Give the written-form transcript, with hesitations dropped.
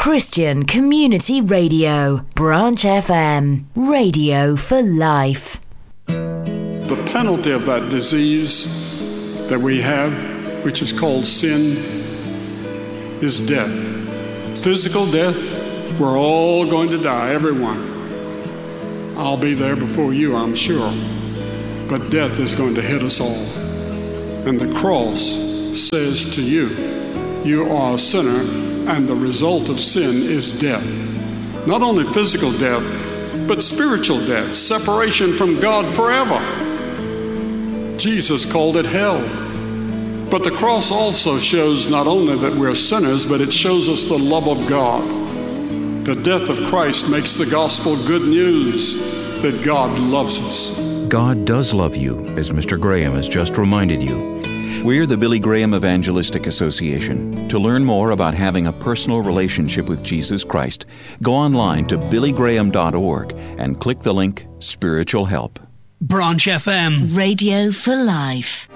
Christian Community Radio, Branch FM, radio for life. The penalty of that disease that we have, which is called sin, is death. Physical death, we're all going to die, everyone. I'll be there before you, I'm sure. But death is going to hit us all. And the cross says to you, you are a sinner, and the result of sin is death. Not only physical death, but spiritual death, separation from God forever. Jesus called it hell. But the cross also shows not only that we're sinners, but it shows us the love of God. The death of Christ makes the gospel good news that God loves us. God does love you, as Mr. Graham has just reminded you. We're the Billy Graham Evangelistic Association. To learn more about having a personal relationship with Jesus Christ, go online to billygraham.org and click the link Spiritual Help. Branch FM. Radio for life.